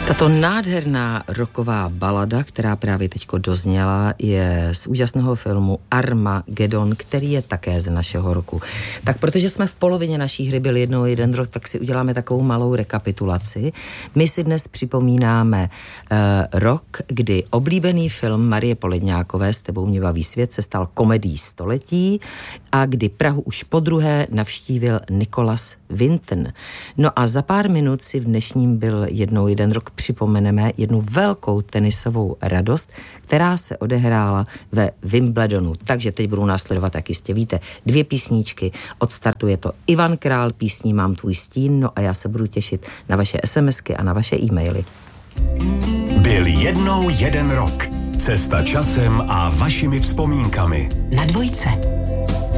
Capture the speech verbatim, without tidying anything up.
Tato nádherná rocková balada, která právě teďko dozněla, je z úžasného filmu Armageddon, který je také z našeho roku. Tak protože jsme v polovině naší hry byli jednou jeden rok, tak si uděláme takovou malou rekapitulaci. My si dnes připomínáme uh, rok, kdy oblíbený film Marie Poledňákové S tebou mě baví svět se stal komedií století a kdy Prahu už podruhé navštívil Nicholas Winton. No a za pár minut si v dnešním Byl jednou jeden rok připomeneme jednu velkou tenisovou radost, která se odehrála ve Wimbledonu. Takže teď budou následovat, jak jistě víte, dvě písničky. Odstartuje to Ivan Král písní Mám tvůj stín, no a já se budu těšit na vaše SMSky a na vaše e-maily. Byl jednou jeden rok. Cesta časem a vašimi vzpomínkami. Na dvojce.